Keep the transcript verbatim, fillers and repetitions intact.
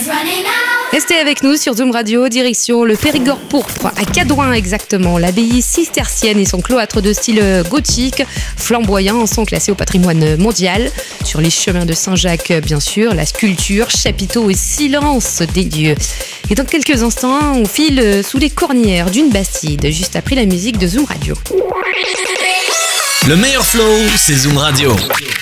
Restez avec nous sur Zoom Radio, direction le Périgord pourpre, à Cadouin exactement. L'abbaye cistercienne et son cloître de style gothique flamboyant sont classés au patrimoine mondial. Sur les chemins de Saint-Jacques, bien sûr, la sculpture, chapiteaux et silence des dieux. Et dans quelques instants, on file sous les cornières d'une bastide, juste après la musique de Zoom Radio. Le meilleur flow, c'est Zoom Radio.